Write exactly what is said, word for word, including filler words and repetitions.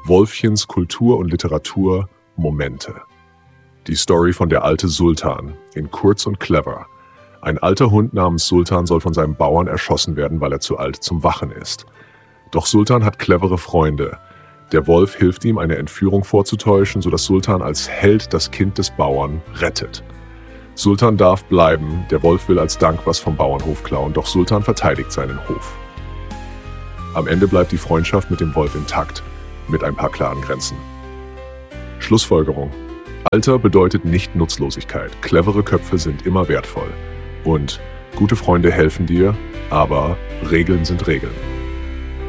Wolfchens Kultur und Literatur Momente. Die Story von Der alte Sultan in Kurz und Clever. Ein alter Hund namens Sultan soll von seinem Bauern erschossen werden, weil er zu alt zum Wachen ist. Doch Sultan hat clevere Freunde. Der Wolf hilft ihm, eine Entführung vorzutäuschen, sodass Sultan als Held das Kind des Bauern rettet. Sultan darf bleiben, der Wolf will als Dank was vom Bauernhof klauen, doch Sultan verteidigt seinen Hof. Am Ende bleibt die Freundschaft mit dem Wolf intakt, mit ein paar klaren Grenzen. Schlussfolgerung: Alter bedeutet nicht Nutzlosigkeit, clevere Köpfe sind immer wertvoll. Und gute Freunde helfen dir, aber Regeln sind Regeln.